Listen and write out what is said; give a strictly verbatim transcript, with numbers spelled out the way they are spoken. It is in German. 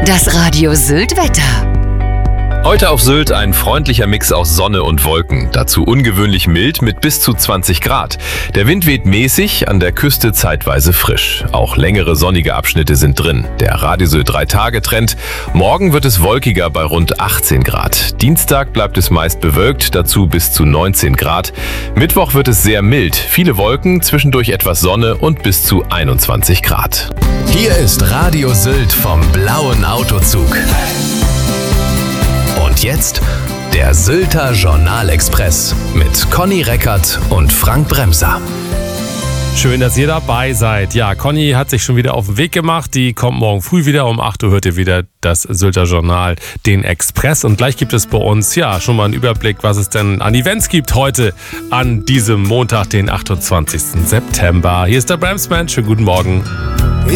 Das Radio Sylt-Wetter. Heute auf Sylt ein freundlicher Mix aus Sonne und Wolken. Dazu ungewöhnlich mild mit bis zu zwanzig Grad. Der Wind weht mäßig, an der Küste zeitweise frisch. Auch längere sonnige Abschnitte sind drin. Der Radio Sylt drei Tage Trend. Morgen wird es wolkiger bei rund achtzehn Grad. Dienstag bleibt es meist bewölkt, dazu bis zu neunzehn Grad. Mittwoch wird es sehr mild. Viele Wolken, zwischendurch etwas Sonne und bis zu einundzwanzig Grad. Hier ist Radio Sylt vom blauen Autozug. Und jetzt der Sylter Journalexpress mit Conny Reckert und Frank Bremser. Schön, dass ihr dabei seid. Ja, Conny hat sich schon wieder auf den Weg gemacht. Die kommt morgen früh wieder. Um acht Uhr hört ihr wieder das Sylter Journal, den Express. Und gleich gibt es bei uns ja schon mal einen Überblick, was es denn an Events gibt heute an diesem Montag, den achtundzwanzigsten September. Hier ist der Bremsman. Schönen guten Morgen.